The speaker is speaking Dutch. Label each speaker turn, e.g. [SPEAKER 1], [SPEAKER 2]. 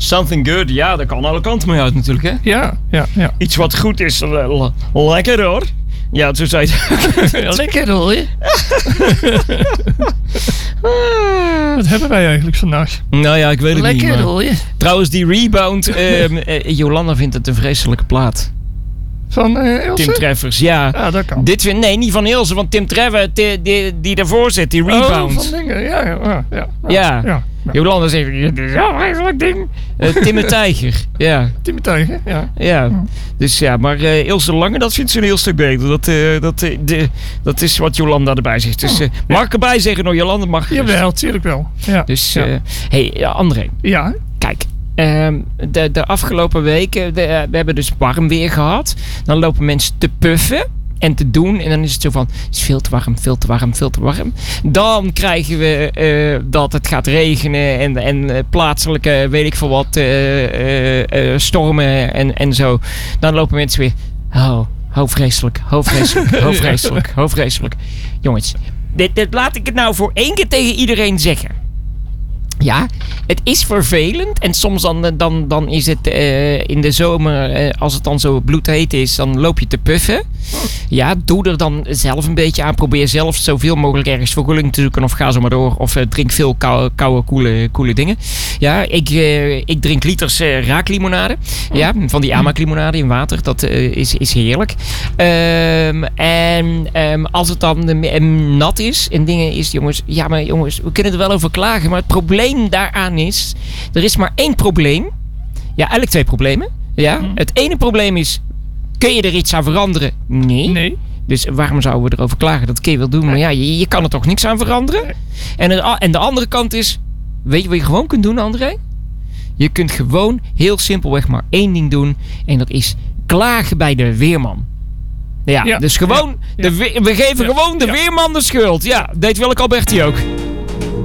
[SPEAKER 1] Something good, ja, dat kan alle kanten mee uit natuurlijk, hè?
[SPEAKER 2] Ja.
[SPEAKER 1] Iets wat goed is, lekker hoor. Ja, zo zei het.
[SPEAKER 2] Lekker hoor. Wat hebben wij eigenlijk vandaag?
[SPEAKER 1] Nou ja, ik weet het niet.
[SPEAKER 2] Lekker hoor.
[SPEAKER 1] Trouwens, die rebound, Jolanda vindt het een vreselijke plaat.
[SPEAKER 2] Van Ilse?
[SPEAKER 1] Tim Treffers, ja.
[SPEAKER 2] Ja, dat kan.
[SPEAKER 1] Nee, niet van Ilse, want Tim Trevor, die daarvoor zit, die rebound.
[SPEAKER 2] Oh, van dingen,
[SPEAKER 1] Ja. Jolanda zegt, dit is wel een vreselijk ding. Tim de Tijger, ja.
[SPEAKER 2] Tim de Tijger, ja.
[SPEAKER 1] Ja, dus ja, maar Ilse Lange, dat vindt ze een heel stuk beter. Dat is wat Jolanda erbij zegt. Dus mag ik erbij zeggen, nou Jolanda mag.
[SPEAKER 2] Jawel, natuurlijk wel. Ja.
[SPEAKER 1] Dus, André.
[SPEAKER 2] Ja.
[SPEAKER 1] Kijk. De afgelopen weken, we hebben dus warm weer gehad. Dan lopen mensen te puffen en te doen. En dan is het zo van, het is veel te warm, veel te warm, veel te warm. Dan krijgen we dat het gaat regenen en plaatselijke, weet ik veel wat, stormen en zo. Dan lopen mensen weer, vreselijk. Jongens, dit laat ik het nou voor 1 keer tegen iedereen zeggen. Ja, het is vervelend en soms dan is het in de zomer, als het dan zo bloedheet is, dan loop je te puffen. Ja, doe er dan zelf een beetje aan. Probeer zelf zoveel mogelijk ergens verkoeling te zoeken of ga zo maar door. Of drink veel koude, coole dingen. Ja, ik drink liters raaklimonade. Ja, van die Amac-limonade in water. Dat is heerlijk. Als het dan nat is en dingen is, jongens. Ja, maar jongens, we kunnen er wel over klagen. Maar het probleem daaraan is, er is maar 1 probleem. Ja, eigenlijk 2 problemen. Ja, het ene probleem is, kun je er iets aan veranderen? Nee. Dus waarom zouden we erover klagen? Dat kun je wel doen, maar ja, je kan er toch niks aan veranderen? En de andere kant is, weet je wat je gewoon kunt doen, André? Je kunt gewoon heel simpelweg maar 1 ding doen. En dat is klagen bij de weerman. Ja, dus gewoon, we geven gewoon de weerman de schuld. Ja, deed Willeke Alberti ook.